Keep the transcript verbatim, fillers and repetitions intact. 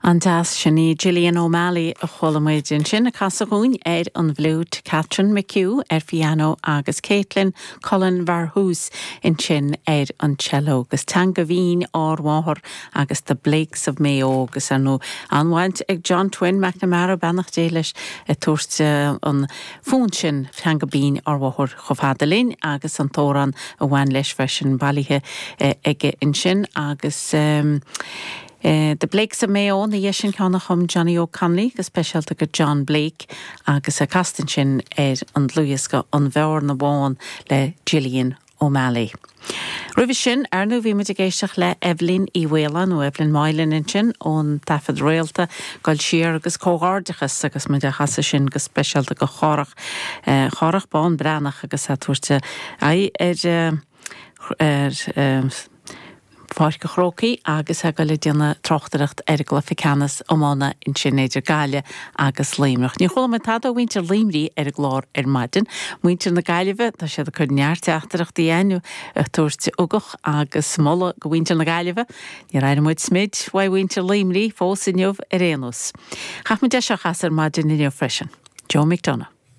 An das sinní Gillian O'Malley a cholamuid in sin a casagún ar an bhlúd Catherine McHugh ar piano agus Caitlin Cullen Verhoes in sin ar an cello gus tanga bhín ármháthir agus the Blakes of Mayo agus an nó anhaint ag John Twin McNamara bannach déiles a tuairt an fún sin tanga bín ármháthir chomhfadalín agus an tóran a bhain leis freisin bailithe ige in sin agus um, Uh, the Blakes of Mayo na dhéisin ceannach chum Johnny O'Connelly go speisialta go John Blake agus a castan sin ar an luas go an bheir na bháin le Gillian O'Malley. Rubh sin ar nó bhí mitigéisteach le Evelyn I Whelan ó Evelyn Moylan in sin ón tafad réalta gáil siar agus cógárdachas agus mu de chasa sin go speisialta go chorach uh, chorach bán branach agus a tuairte ai ar ar um, Fáis go chrócaí agus a go le déanana trochtaracht ar gluficanas ómána in sin éidir gaile agus líimreach. Ní chola tá a bhaintear líimrí ar a glár ar maidin, muintear na gaiileh tá siad a chur nearteachtarach daanú a tuairte ugach agus molla go bhaintear na gaiileh, ní raibh muid smid bhaid bhaintear líimrí fós inniuh ar réanús. Chach mu de seo chas ar maidin inniuh freisin. Joe McDonough.